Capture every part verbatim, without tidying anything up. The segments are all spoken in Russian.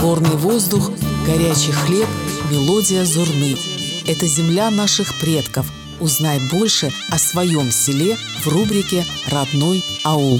Горный воздух, горячий хлеб, мелодия зурны. Это земля наших предков. Узнай больше о своем селе в рубрике «Родной аул».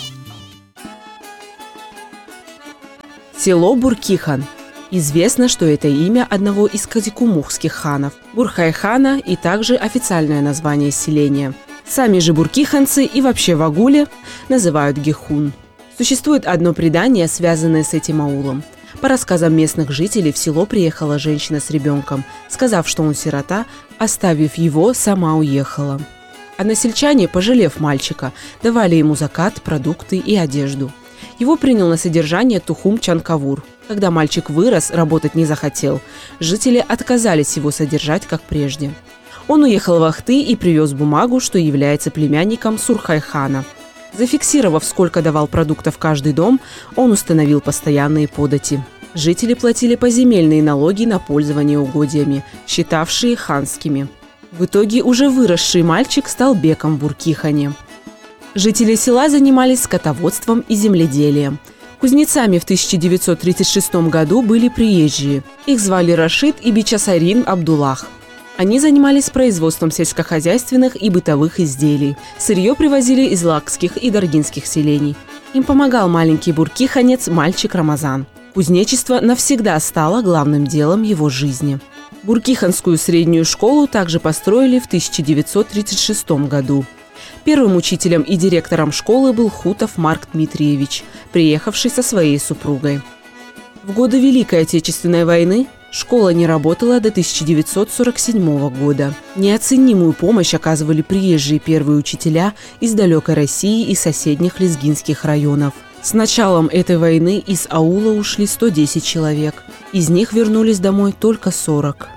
Село Буркихан. Известно, что это имя одного из кадикумухских ханов – Бурхай-хана, и также официальное название селения. Сами же буркиханцы и вообще в Агуле называют Гехун. Существует одно предание, связанное с этим аулом. По рассказам местных жителей, в село приехала женщина с ребенком, сказав, что он сирота, оставив его, сама уехала. Односельчане, пожалев мальчика, давали ему закат, продукты и одежду. Его принял на содержание Тухум Чанкавур. Когда мальчик вырос, работать не захотел. Жители отказались его содержать, как прежде. Он уехал в Ахты и привез бумагу, что является племянником Сурхай-хана. Зафиксировав, сколько давал продуктов каждый дом, он установил постоянные подати. Жители платили поземельные налоги на пользование угодьями, считавшие ханскими. В итоге уже выросший мальчик стал беком в Буркихане. Жители села занимались скотоводством и земледелием. Кузнецами в тысяча девятьсот тридцать шестом году были приезжие. Их звали Рашид и Бичасарин Абдуллах. Они занимались производством сельскохозяйственных и бытовых изделий. Сырье привозили из лакских и даргинских селений. Им помогал маленький буркиханец, мальчик Рамазан. Кузнечество навсегда стало главным делом его жизни. Буркиханскую среднюю школу также построили в тысяча девятьсот тридцать шестом году. Первым учителем и директором школы был Хутов Марк Дмитриевич, приехавший со своей супругой. В годы Великой Отечественной войны школа не работала до тысяча девятьсот сорок седьмого года. Неоценимую помощь оказывали приезжие первые учителя из далекой России и соседних лезгинских районов. С началом этой войны из аула ушли сто десять человек. Из них вернулись домой только сорок.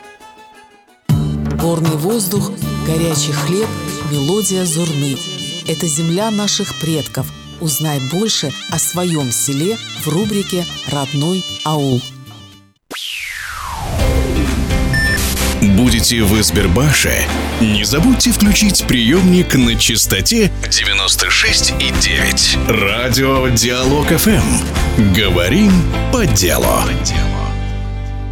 Горный воздух, горячий хлеб, мелодия зурны. Это земля наших предков. Узнай больше о своем селе в рубрике «Родной аул». Будете в Избербаше? Не забудьте включить приемник на частоте девяносто шесть и девять. Радио Диалог эф эм. Говорим по делу.